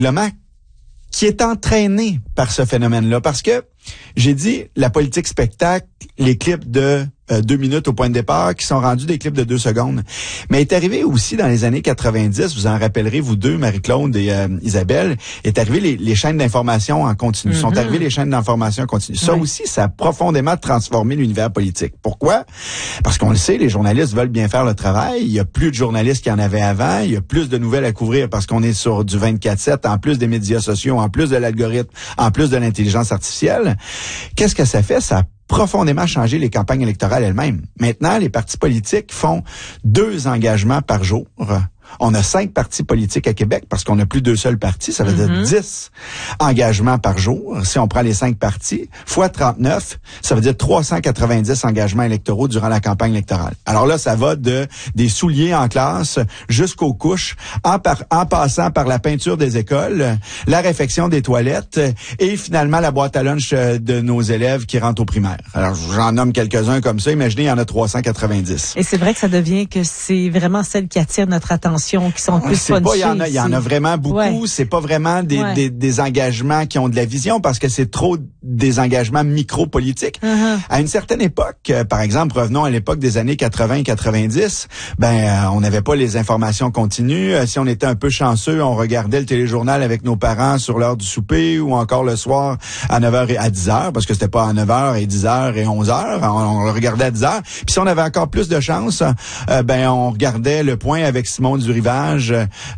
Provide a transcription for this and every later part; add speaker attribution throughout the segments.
Speaker 1: qui est entraîné par ce phénomène-là. Parce que, j'ai dit, la politique spectacle, les clips de 2 minutes au point de départ, qui sont rendus des clips de 2 secondes. Mais est arrivé aussi dans les années 90, vous en rappellerez, vous deux, Marie-Claude et Isabelle, est arrivé les chaînes d'information en continu. Sont arrivées les chaînes d'information en continu. Ça aussi, ça a profondément transformé l'univers politique. Pourquoi? Parce qu'on le sait, les journalistes veulent bien faire le travail. Il y a plus de journalistes qu'il y en avait avant. Il y a plus de nouvelles à couvrir parce qu'on est sur du 24/7, en plus des médias sociaux, en plus de l'algorithme, en plus de l'intelligence artificielle. Qu'est-ce que ça fait? Ça a profondément changé les campagnes électorales elles-mêmes. Maintenant, les partis politiques font 2 engagements par jour. On a 5 partis politiques à Québec parce qu'on n'a plus 2 seuls partis. Ça veut dire 10 engagements par jour. Si on prend les 5 partis, fois 39, ça veut dire 390 engagements électoraux durant la campagne électorale. Alors là, ça va des souliers en classe jusqu'aux couches, en passant par la peinture des écoles, la réfection des toilettes et finalement la boîte à lunch de nos élèves qui rentrent au primaire. Alors, j'en nomme quelques-uns comme ça. Imaginez, il y en a 390.
Speaker 2: Et c'est vrai que ça devient que c'est vraiment celles qui attirent notre attention, qui sont plus punchées.
Speaker 1: Il y en a vraiment beaucoup. Ouais. C'est pas vraiment des engagements qui ont de la vision parce que c'est trop des engagements micro-politiques. À une certaine époque, par exemple, revenons à l'époque des années 80 et 90, on n'avait pas les informations continues. Si on était un peu chanceux, on regardait le téléjournal avec nos parents sur l'heure du souper ou encore le soir à 9h et à 10h parce que c'était pas à 9h et 10h et 11h. On le regardait à 10h. Puis si on avait encore plus de chance, on regardait le point avec Simon du Rivage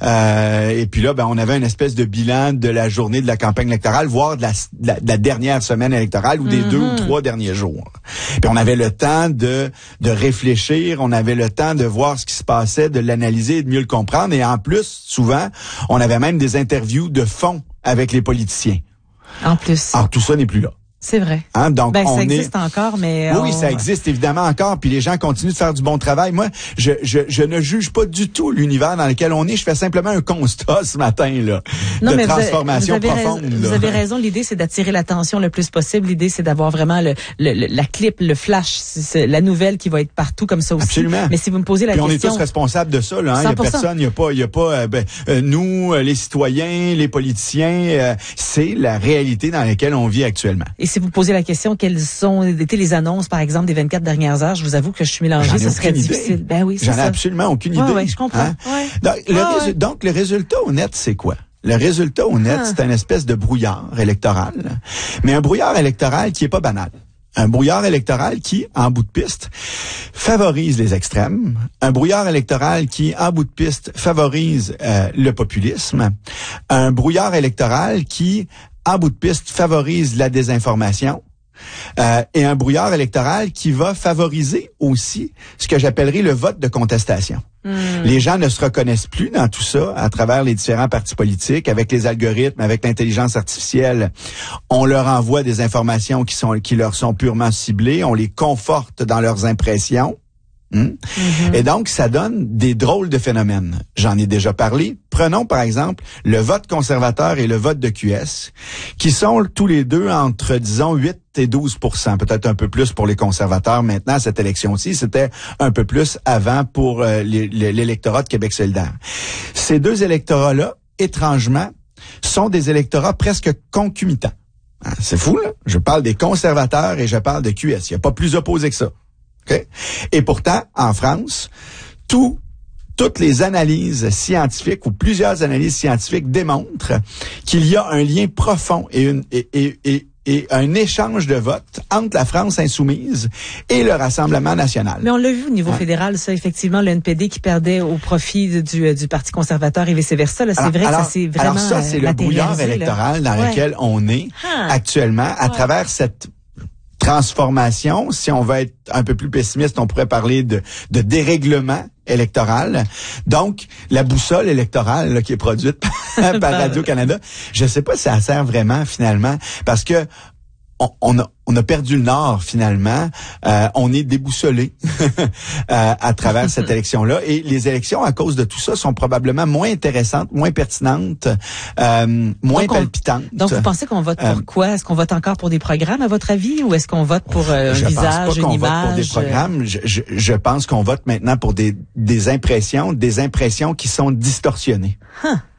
Speaker 1: et puis là on avait une espèce de bilan de la journée de la campagne électorale, voire de la dernière semaine électorale ou des 2 ou 3 derniers jours. Puis on avait le temps de réfléchir, on avait le temps de voir ce qui se passait, de l'analyser et de mieux le comprendre et en plus, souvent, on avait même des interviews de fond avec les politiciens.
Speaker 2: En plus.
Speaker 1: Alors tout ça n'est plus là.
Speaker 2: C'est vrai.
Speaker 1: Donc
Speaker 2: ça existe encore, mais...
Speaker 1: Oui, ça existe évidemment encore, puis les gens continuent de faire du bon travail. Moi, je ne juge pas du tout l'univers dans lequel on est. Je fais simplement un constat ce matin, là, de transformation profonde.
Speaker 2: Vous avez raison, l'idée, c'est d'attirer l'attention le plus possible. L'idée, c'est d'avoir vraiment la clip, le flash, c'est la nouvelle qui va être partout comme ça aussi.
Speaker 1: Absolument.
Speaker 2: Mais si vous me posez la question...
Speaker 1: on est tous responsables de ça, là. Il y a personne, il y a pas nous, les citoyens, les politiciens, c'est la réalité dans laquelle on vit actuellement.
Speaker 2: Et si vous posez la question, quelles ont été les annonces, par exemple, des 24 dernières heures, je vous avoue que je suis mélangée, ce serait difficile. Ben oui, c'est ça.
Speaker 1: J'en ai absolument aucune idée.
Speaker 2: Oui, je comprends.
Speaker 1: Donc, le résultat honnête, c'est quoi? Le résultat honnête, c'est une espèce de brouillard électoral, mais un brouillard électoral qui est pas banal. Un brouillard électoral qui, en bout de piste, favorise les extrêmes. Un brouillard électoral qui, en bout de piste, favorise le populisme. Un brouillard électoral qui, en bout de piste, favorise la désinformation. Et un brouillard électoral qui va favoriser aussi ce que j'appellerais le vote de contestation. Les gens ne se reconnaissent plus dans tout ça à travers les différents partis politiques, avec les algorithmes, avec l'intelligence artificielle. On leur envoie des informations qui leur sont purement ciblées, on les conforte dans leurs impressions. Et donc, ça donne des drôles de phénomènes. J'en ai déjà parlé. Prenons, par exemple, le vote conservateur et le vote de QS, qui sont tous les deux entre, disons, 8 et 12%, peut-être un peu plus pour les conservateurs maintenant, cette élection-ci. C'était un peu plus avant pour l'électorat de Québec solidaire. Ces 2 électorats-là, étrangement, sont des électorats presque concomitants. C'est fou, là. Je parle des conservateurs et je parle de QS. Il n'y a pas plus opposé que ça. Okay? Et pourtant, en France, toutes les analyses scientifiques ou plusieurs analyses scientifiques démontrent qu'il y a un lien profond et un échange de votes entre la France insoumise et le Rassemblement national.
Speaker 2: Mais on l'a vu au niveau fédéral, ça, effectivement, le NPD qui perdait au profit du Parti conservateur et vice-versa. Là, c'est vrai que ça s'est vraiment
Speaker 1: Alors ça, c'est le brouillard électoral dans lequel on est actuellement à travers cette transformation. Si on veut être un peu plus pessimiste, on pourrait parler de dérèglement électoral. Donc, la boussole électorale là, qui est produite par Radio-Canada, je sais pas si ça sert vraiment finalement, parce que on a perdu le nord finalement. On est déboussolé à travers cette élection-là. Et les élections, à cause de tout ça, sont probablement moins intéressantes, moins pertinentes, moins palpitantes.
Speaker 2: Donc, vous pensez qu'on vote pour quoi? Est-ce qu'on vote encore pour des programmes, à votre avis, ou est-ce qu'on vote pour un visage, une image? Je pense pas qu'on vote pour des programmes. Je pense qu'on vote maintenant pour des impressions qui sont distorsionnées.